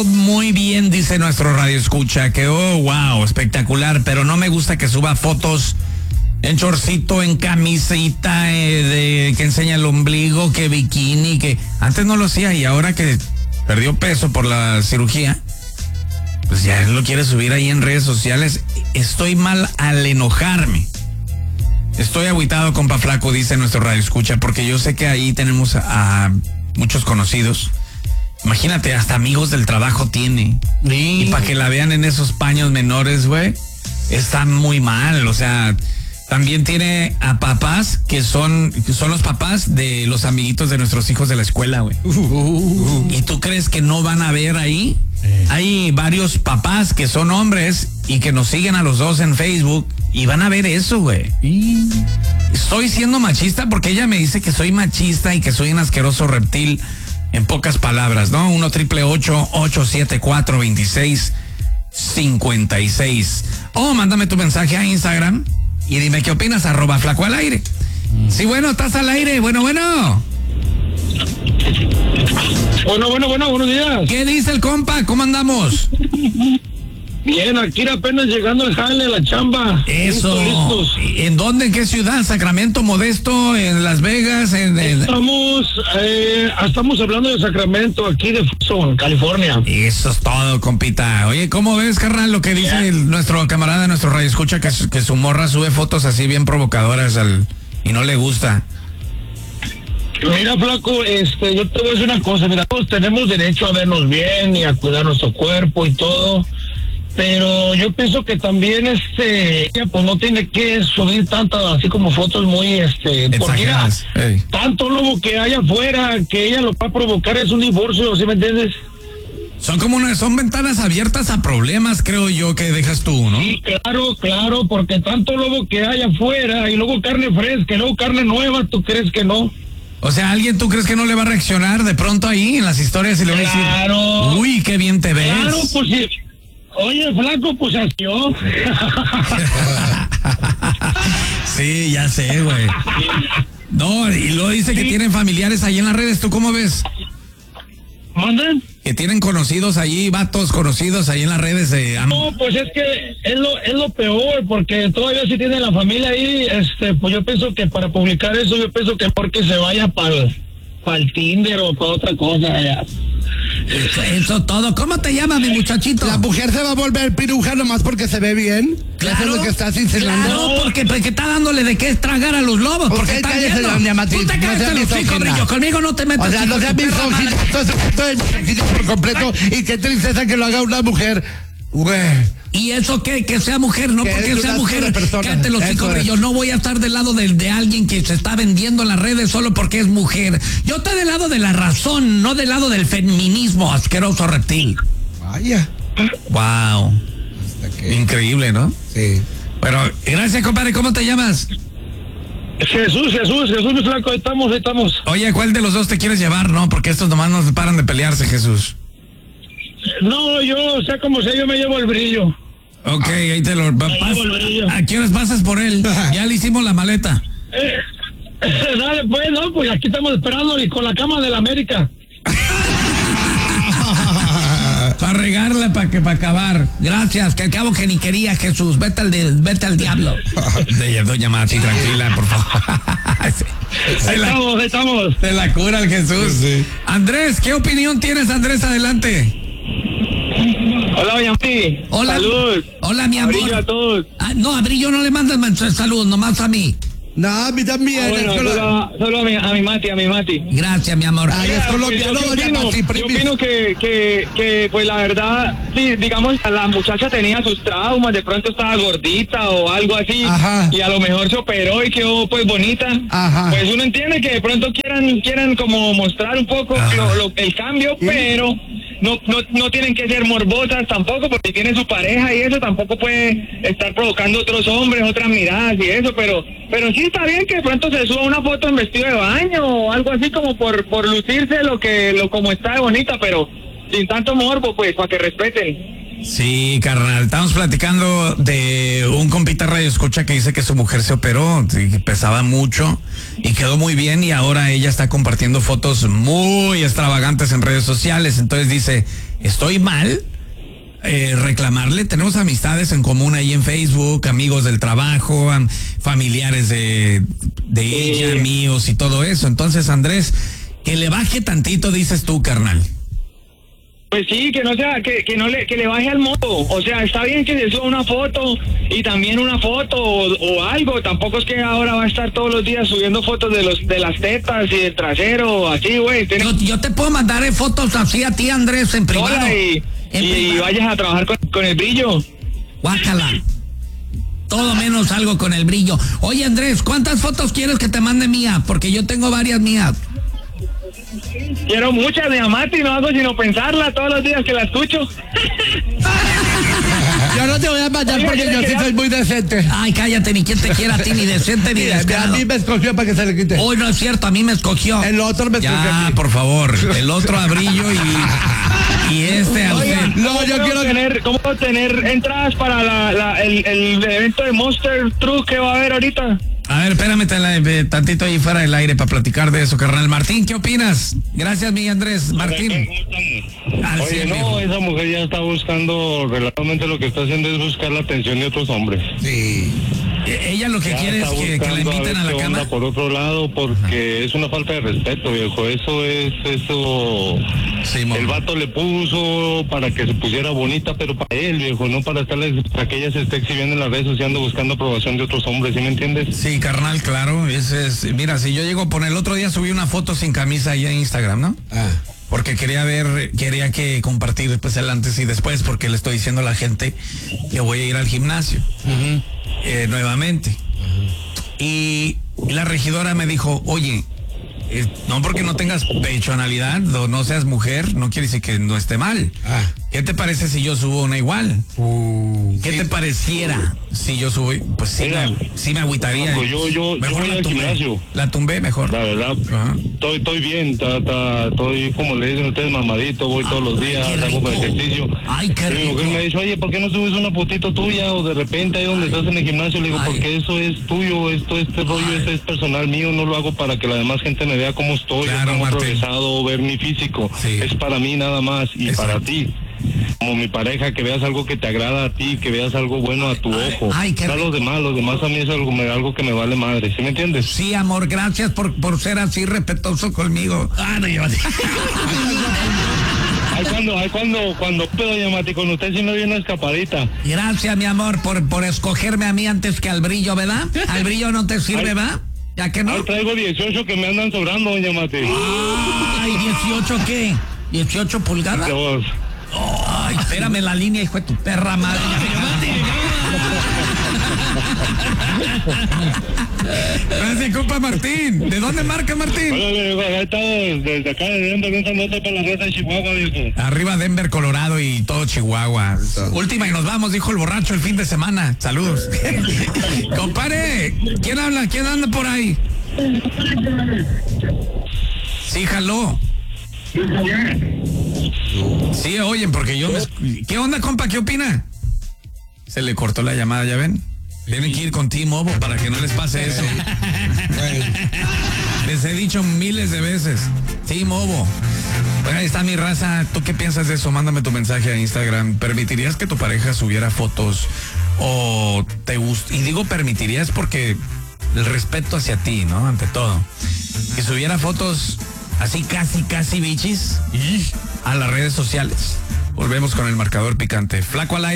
todo muy bien, dice nuestro radio escucha, que wow, espectacular, pero no me gusta que suba fotos en chorcito, en camisita, que enseña el ombligo, que bikini, que antes no lo hacía y ahora que perdió peso por la cirugía, pues ya lo quiere subir ahí en redes sociales. Estoy mal al enojarme. Estoy agüitado, compa flaco, dice nuestro radio escucha, porque yo sé que ahí tenemos a muchos conocidos. Imagínate, hasta amigos del trabajo tiene. Sí. Y para que la vean en esos paños menores, güey, está muy mal. O sea, también tiene a papás que son los papás de los amiguitos de nuestros hijos de la escuela, güey. ¿Y tú crees que no van a ver ahí? Hay varios papás que son hombres y que nos siguen a los dos en Facebook y van a ver eso, güey. Estoy siendo machista porque ella me dice que soy machista y que soy un asqueroso reptil, en pocas palabras, ¿no? 1-888-874-2656. O mándame tu mensaje a Instagram y dime qué opinas, @flaco al aire. Sí, bueno, estás al aire. Bueno. Bueno, buenos días. ¿Qué dice el compa? ¿Cómo andamos? Bien, aquí apenas llegando al jale, la chamba. Eso. Listos. ¿En dónde? ¿En qué ciudad? ¿Sacramento, Modesto, en Las Vegas? Estamos hablando de Sacramento, aquí de Tucson, California. Eso es todo, compita. Oye, ¿cómo ves, carnal, lo que dice nuestro camarada, nuestro radio escucha, que su morra sube fotos así bien provocadoras y no le gusta? Mira, flaco, yo te voy a decir una cosa. Mira, todos tenemos derecho a vernos bien y a cuidar nuestro cuerpo y todo. Pero yo pienso que también ella pues no tiene que subir tantas así como fotos muy porque mira, tanto lobo que hay afuera que ella lo va a provocar es un divorcio, ¿sí me entiendes? Son ventanas abiertas a problemas, creo yo, que dejas tú, ¿no? Sí, claro, porque tanto lobo que hay afuera y luego carne fresca, y luego carne nueva, ¿tú crees que no? O sea, ¿tú crees que no le va a reaccionar de pronto ahí en las historias y le va a decir, uy, qué bien te ves? Claro, pues sí. Oye, flaco, pues así yo. Sí, ya sé, güey. No, y luego dice que tienen familiares ahí en las redes. ¿Tú cómo ves? ¿Manden? Que tienen conocidos allí, vatos conocidos ahí en las redes. No, pues es que es lo peor, porque todavía si tiene la familia ahí, pues yo pienso que para publicar eso, yo pienso que porque se vaya para el Tinder o para otra cosa allá. Eso todo. ¿Cómo te llamas, mi muchachito? La mujer se va a volver piruja nomás porque se ve bien. Claro, eso es lo que estás insinuando. Claro, porque está dándole de qué tragar a los lobos. Porque está viendo. Tú te quedaste los hijos, brillo. Conmigo no te metas. O sea, no seas misógino. Estoy por completo. Y qué tristeza que lo haga una mujer. Güey. ¿Y eso qué? Que sea mujer, no porque sea mujer. Cállate los hijos, brillo. No voy a estar del lado de alguien que se está vendiendo en las redes solo porque es mujer. Yo estoy del lado de la razón, no del lado del feminismo, asqueroso reptil. Vaya. Wow. Increíble, ¿no? Sí. Bueno, gracias, compadre. ¿Cómo te llamas? Jesús, mi flaco, ahí estamos. Oye, ¿cuál de los dos te quieres llevar, no? Porque estos nomás no paran de pelearse, Jesús. No, sea como sea, yo me llevo el brillo. Ok, ahí te lo... ¿A qué horas pasas por él? Ya le hicimos la maleta. Dale, pues, no, pues aquí estamos esperando y con la cama de la América. Para regarla, para acabar. Gracias, que al cabo que ni quería, Jesús. Vete al diablo. Doña Mati, tranquila, por favor. Estamos. Se la cura el Jesús. Sí. Andrés, ¿qué opinión tienes, Andrés? Adelante. Hola, doña Mati. Hola. Salud. Hola, mi amor. Brillo a todos. No, a Brillo no le mandas salud, nomás a mí. No, a mí también. Bueno, solo a mi Mati. Gracias, mi amor. Es colombiano, doña Mati. Yo opino que, pues la verdad, sí, digamos, la muchacha tenía sus traumas, de pronto estaba gordita o algo así. Ajá. Y a lo mejor se operó y quedó pues bonita. Ajá. Pues uno entiende que de pronto quieran como mostrar un poco el cambio, ¿sí? Pero no tienen que ser morbosas tampoco, porque tiene su pareja y eso tampoco puede estar provocando otros hombres, otras miradas y eso, pero sí está bien que de pronto se suba una foto en vestido de baño o algo así como por lucirse como está de bonita, pero sin tanto morbo, pues, para que respeten. Sí, carnal, estamos platicando de un compita radio escucha que dice que su mujer se operó, que pesaba mucho y quedó muy bien, y ahora ella está compartiendo fotos muy extravagantes en redes sociales. Entonces dice, ¿estoy mal? Reclamarle. Tenemos amistades en común ahí en Facebook, amigos del trabajo, familiares de ella, míos y todo eso. Entonces, Andrés, que le baje tantito, dices tú, carnal. Pues sí, que no sea, que le baje al modo. O sea, está bien que se suba una foto y también una foto o algo. Tampoco es que ahora va a estar todos los días subiendo fotos de las tetas y del trasero, así, güey. Yo te puedo mandar fotos así a ti, Andrés, en privado. Hola, y vayas a trabajar con el brillo. Guácala. Todo menos algo con el brillo. Oye, Andrés, ¿cuántas fotos quieres que te mande mía? Porque yo tengo varias mías. Quiero muchas de Amati, no hago sino pensarla todos los días que la escucho. Yo no te voy a mandar porque yo sí soy muy decente. Ay, cállate, ni quien te quiera a ti, ni decente ni descarado. A mí me escogió para que se le quite. Hoy no es cierto, a mí me escogió. El otro me escogió. Ya, por favor, el otro a Brillo y este a usted. No, yo quiero ¿Cómo tener entradas para el evento de Monster Truck que va a haber ahorita? A ver, espérame tantito ahí fuera del aire para platicar de eso, carnal. Martín, ¿qué opinas? Gracias, mi Andrés. Martín. Oye, no, esa mujer ya está buscando, relativamente lo que está haciendo es buscar la atención de otros hombres. Sí. Ella lo que ya quiere es que la inviten a la cama. Por otro lado, porque es una falta de respeto, viejo. Eso. Sí, el vato le puso para que se pusiera bonita, pero para él, viejo, no para que ella se esté exhibiendo en las redes sociales, buscando aprobación de otros hombres, ¿sí me entiendes? Sí, carnal, claro. Mira, si yo llego a poner el otro día subí una foto sin camisa ahí en Instagram, ¿no? Porque quería que compartir pues el antes y después, porque le estoy diciendo a la gente que voy a ir al gimnasio nuevamente. Y la regidora me dijo, oye, no porque no tengas pechonalidad o no seas mujer, no quiere decir que no esté mal. ¿Qué te parece si yo subo una igual? ¿Qué te pareciera si yo subo? Pues sí me agüitaría. Pues yo voy al gimnasio. La tumbé mejor. La verdad, estoy bien, estoy como le dicen ustedes, mamadito, voy todos los días, hago ejercicio. Ay, qué rico. Mi mujer me dice, oye, ¿por qué no subes una fotito tuya? O de repente ahí donde estás en el gimnasio, le digo, porque eso es tuyo, este rollo es personal mío, no lo hago para que la demás gente me vea cómo estoy, cómo he progresado, ver mi físico. Sí. Es para mí nada más y para ti. Como mi pareja, que veas algo que te agrada a ti, que veas algo bueno a tu ojo. No los demás a mí es algo que me vale madre, ¿sí me entiendes? Sí, amor, gracias por ser así respetuoso conmigo. No, yo... Cuando puedo llamarte con usted si me dio una escapadita. Gracias, mi amor, por escogerme a mí antes que al Brillo, ¿verdad? Al Brillo no te sirve, ¿va? ¿Ya que no? Traigo 18 que me andan sobrando, doña Mati. Ay, ¿18 qué? ¿18 pulgadas? Ay, espérame en la línea, hijo de tu perra madre. Gracias, compa Martín. ¿De dónde marca, Martín? Desde acá de Denver, un saludo para la raza de Chihuahua, viejo. Arriba Denver, Colorado y todo Chihuahua. Última y nos vamos, dijo el borracho el fin de semana. Saludos. Compadre, ¿quién habla? ¿Quién anda por ahí? Sí, jaló. Sí, oyen, porque yo ¿Qué onda, compa? ¿Qué opina? Se le cortó la llamada, ¿ya ven? Tienen que ir con T-Mobile para que no les pase eso. Les he dicho miles de veces. T-Mobile. Bueno, ahí está mi raza. ¿Tú qué piensas de eso? Mándame tu mensaje a Instagram. ¿Permitirías que tu pareja subiera fotos? ¿O te gusta? Y digo permitirías porque el respeto hacia ti, ¿no? Ante todo. Que subiera fotos así casi bichis a las redes sociales. Volvemos con el marcador picante. Flaco al aire.